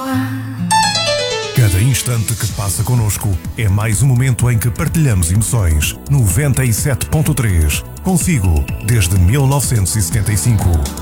Cada instante que passa connosco é mais um momento em que partilhamos emoções. 97.3. Consigo, desde 1975.